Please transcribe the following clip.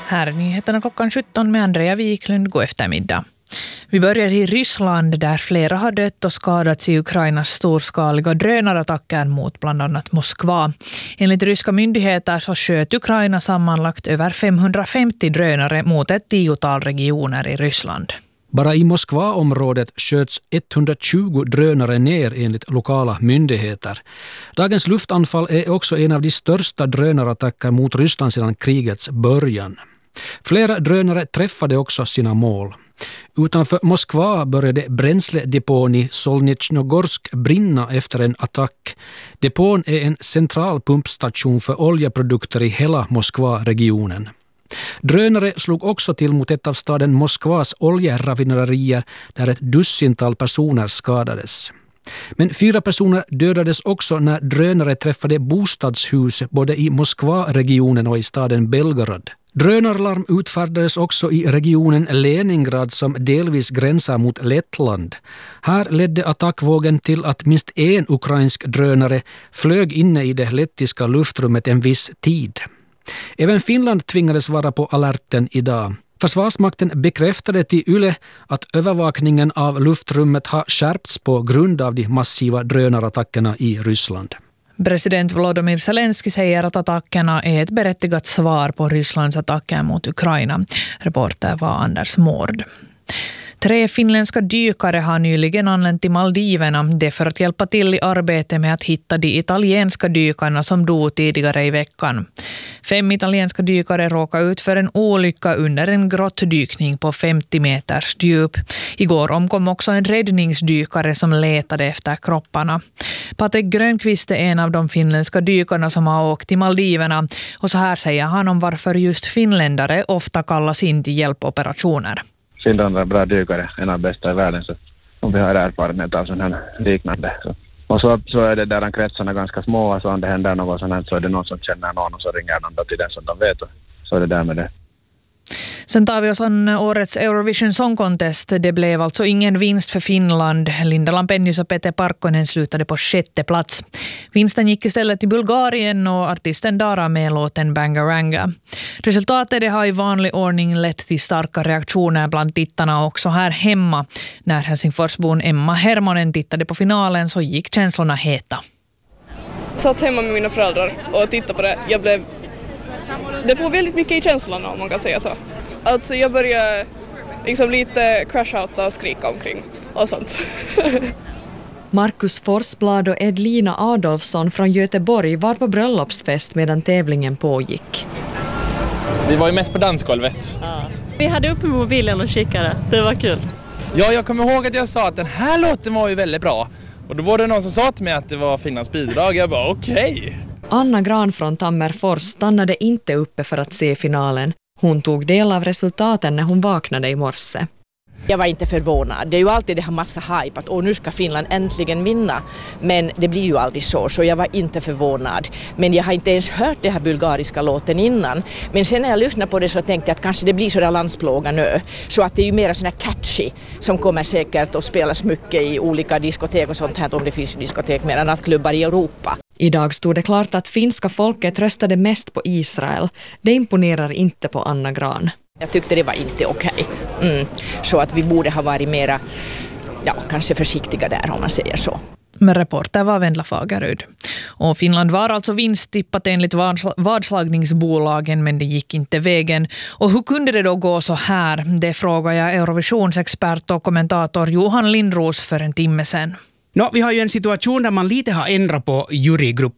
Här är nyheterna klockan 17 med Andrea Wiklund. God eftermiddag. Vi börjar i Ryssland där flera har dött och skadats i Ukrainas storskaliga drönarattacker mot bland annat Moskva. Enligt ryska myndigheter så sköt Ukraina sammanlagt över 550 drönare mot ett 10-tal regioner i Ryssland. Bara i Moskva-området sköts 120 drönare ner enligt lokala myndigheter. Dagens luftanfall är också en av de största drönarattacker mot Ryssland sedan krigets början. Flera drönare träffade också sina mål. Utanför Moskva började bränsledepån i Solnitjnogorsk brinna efter en attack. Depån är en central pumpstation för oljeprodukter i hela Moskva-regionen. Drönare slog också till mot ett av staden Moskvas oljeraffinaderier där ett dussintal personer skadades. Men 4 personer dödades också när drönare träffade bostadshus både i Moskva-regionen och i staden Belgorod. Drönarlarm utfärdades också i regionen Leningrad som delvis gränsar mot Lettland. Här ledde attackvågen till att minst en ukrainsk drönare flög inne i det lettiska luftrummet en viss tid. Även Finland tvingades vara på alerten idag. Försvarsmakten bekräftade till Yle att övervakningen av luftrummet har skärpts på grund av de massiva drönarattackerna i Ryssland. President Volodymyr Zelensky säger att attackerna är ett berättigat svar på Rysslands attacker mot Ukraina. Reporter var Anders Mård. 3 finländska dykare har nyligen anlänt till Maldiverna. Det för att hjälpa till i arbetet med att hitta de italienska dykarna som dog tidigare i veckan. 5 italienska dykare råkade ut för en olycka under en grottdykning på 50 meters djup. Igår omkom också en räddningsdykare som letade efter kropparna. Patrik Grönqvist är en av de finländska dykarna som har åkt till Maldiverna. Och så här säger han om varför just finländare ofta kallas in till hjälpoperationer. Finländare är bra dykare, en av bästa i världen, så om vi har erfarenhet av sån här liknande. Och så är det där kretsarna ganska små, och så om det händer något sånt här så är det någon som känner någon och så ringer någon till den som de vet, och så är det där med det. Sen tar vi oss an årets Eurovision Song Contest. Det blev alltså ingen vinst för Finland. Linda Lampenius och Pete Parkkonen slutade på 6:e plats. Vinsten gick istället till Bulgarien och artisten Dara med låten Bangaranga. Resultatet det har i vanlig ordning lett till starka reaktioner bland tittarna också här hemma. När Helsingforsbon Emma Hermonen tittade på finalen så gick känslorna heta. Jag satt hemma med mina föräldrar och tittade på det. Det får väldigt mycket i känslorna om man kan säga så. Alltså jag började liksom lite crash-outa och skrika omkring och sånt. Marcus Forsblad och Edlina Adolfsson från Göteborg var på bröllopsfest medan tävlingen pågick. Vi var ju mest på dansgolvet. Ja. Vi hade uppe mobilen och kikade. Det var kul. Ja, jag kommer ihåg att jag sa att den här låten var ju väldigt bra. Och då var det någon som sa till mig att det var Finlands bidrag. Jag bara okej. Anna Gran från Tammerfors stannade inte uppe för att se finalen. Hon tog del av resultaten när hon vaknade i morse. Jag var inte förvånad. Det är ju alltid det här massa hype att nu ska Finland äntligen vinna. Men det blir ju aldrig så jag var inte förvånad. Men jag har inte ens hört det här bulgariska låten innan. Men sen när jag lyssnade på det så tänkte jag att kanske det blir så där landsplåga nu. Så att det är ju mer sån här catchy som kommer säkert att spelas mycket i olika diskotek och sånt här om det finns diskotek mer än nattklubbar i Europa. Idag stod det klart att finska folket röstade mest på Israel. Det imponerar inte på Anna Gran. Jag tyckte det var inte okej. Så att vi borde ha varit mera, kanske försiktiga där om man säger så. Men reporter var Vendla Fagerud. Och Finland var alltså vinsttippat enligt vadslagningsbolagen, men det gick inte vägen. Och hur kunde det då gå så här? Det frågar jag Eurovisionsexpert och kommentator Johan Lindros för en timme sedan. Vi har ju en situation där man lite har ändrat på jurygruppen